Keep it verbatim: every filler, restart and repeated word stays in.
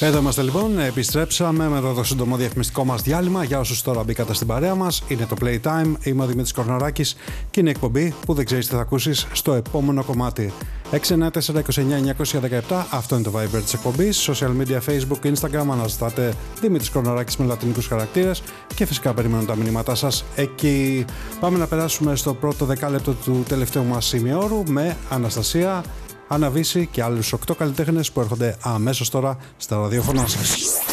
Εδώ είμαστε λοιπόν, επιστρέψαμε με το σύντομο διαφημιστικό μας διάλειμμα. Για όσους τώρα μπήκατε στην παρέα μας, είναι το Playtime, είμαι ο Δημήτρης Κορναράκης και είναι η εκπομπή που δεν ξέρεις τι θα ακούσεις στο επόμενο κομμάτι. έξι εννιά τέσσερα είκοσι εννιά εννιακόσια δεκαεπτά, αυτό είναι το Viber της εκπομπής. Social media, Facebook, Instagram, αναζητάτε Δημήτρης Κορναράκης με λατινικούς χαρακτήρες και φυσικά περιμένω τα μηνύματά σας εκεί. Πάμε να περάσουμε στο πρώτο δεκάλεπτο του τελευταίου μας ημιώρου με Αναστασία, Άννα Βύση και άλλους οκτώ καλλιτέχνες που έρχονται αμέσως τώρα στα ραδιόφωνά σας.